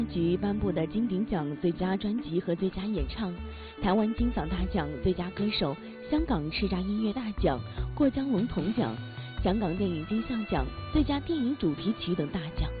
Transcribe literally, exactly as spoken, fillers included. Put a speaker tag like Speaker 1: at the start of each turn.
Speaker 1: 局颁布的金鼎奖最佳专辑和最佳演唱、台湾金嗓大奖最佳歌手、香港叱咤音乐大奖、过江龙铜奖、香港电影金像奖最佳电影主题曲等大奖。